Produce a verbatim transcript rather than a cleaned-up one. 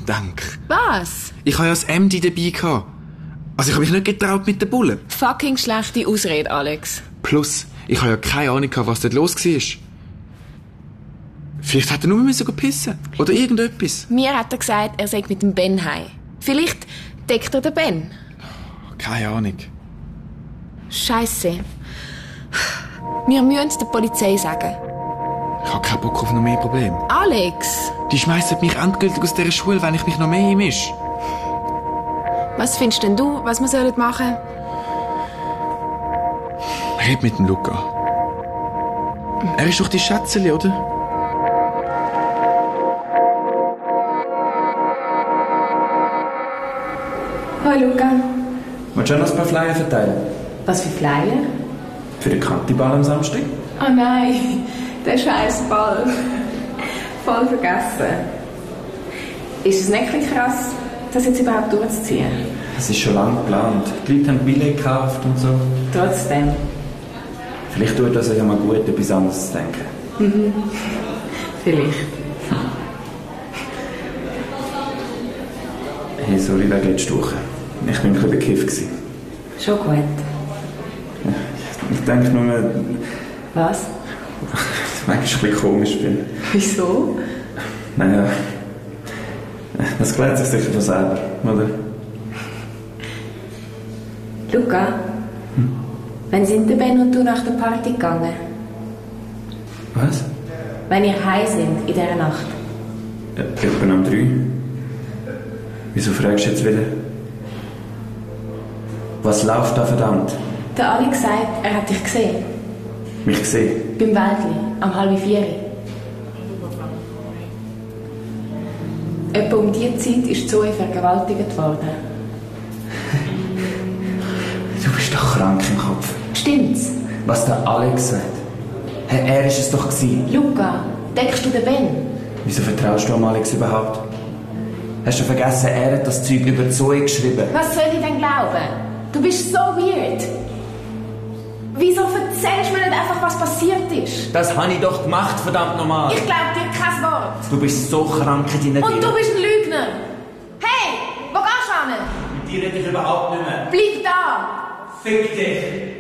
Dank. Was? Ich habe ja das M D dabei gehabt. Also ich habe mich nicht getraut mit den Bullen. Fucking schlechte Ausrede, Alex. Plus, ich habe ja keine Ahnung gehabt, was dort los war. Vielleicht hätte er nur müssen pissen. Oder irgendetwas. Mir hat er gesagt, er sei mit dem Ben heim. Vielleicht deckt er den Ben. Keine Ahnung. Scheisse. Wir müssen es der Polizei sagen. Ich habe keinen Bock auf noch mehr Probleme. Alex! Die schmeissen mich endgültig aus dieser Schule, wenn ich mich noch mehr einmische. Was findest denn du, was wir sollen machen? Red mit dem Luca. Er ist doch die Schätzeli, oder? Hoi Luca. Willst du auch noch ein paar Flyer verteilen? Was für Flyer? Für den Kantiball am Samstag? Oh nein, der scheiß Ball. Voll vergessen. Ist es nicht ein bisschen krass, das jetzt überhaupt durchzuziehen? Es ist schon lange geplant. Die Leute haben Billett gekauft und so. Trotzdem. Vielleicht tut das euch ja mal gut, etwas anderes zu denken. Mhm. Vielleicht. Hey, sorry wegen letzter Woche. Ich war ein bisschen bekifft. Schon gut. Ich denke nur, Was? dass ich manchmal ein bisschen komisch bin. Wieso? Naja, das klärt sich sicher von selber, oder? Luca, hm? Wann sind der Ben und du nach der Party gegangen? Was? Wenn ihr heim sind in dieser Nacht. Ja, etwa um drei. Wieso fragst du jetzt wieder? Was läuft da verdammt? Der Alex sagt, er hat dich gesehen. Mich gesehen? Beim Wäldli, am halb vier. Etwa um diese Zeit ist Zoe vergewaltigt worden. Du bist doch krank im Kopf. Stimmt's? Was der Alex sagt. Hey, er ist es doch gewesen. Luca, denkst du den Ben? Wieso vertraust du am Alex überhaupt? Hast du vergessen, er hat das Zeug über Zoe geschrieben? Was soll ich denn glauben? Du bist so weird. Wieso erzählst du mir nicht einfach, was passiert ist? Das habe ich doch gemacht, verdammt nochmal. Ich glaube dir kein Wort. Du bist so krank in deiner Und du bist ein Lügner. Hey, wo gehst du hin? Mit dir rede ich überhaupt nicht mehr. Bleib da. Fick dich.